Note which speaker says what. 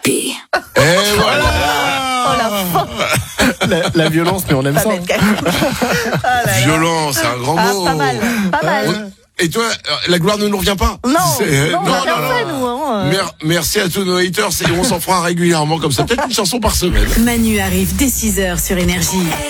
Speaker 1: Et voilà.
Speaker 2: La violence, mais on aime
Speaker 3: Pas
Speaker 2: ça.
Speaker 3: bête, quand même. Ah là là.
Speaker 2: Violence, c'est un grand mot.
Speaker 3: Pas mal, pas mal.
Speaker 2: Et toi, la gloire ne nous revient pas?
Speaker 3: Non, on a bien fait, nous. Hein.
Speaker 2: Merci à tous nos haters et on s'en fera régulièrement comme ça. Peut-être une chanson par semaine.
Speaker 1: Manu arrive dès 6h sur Énergie.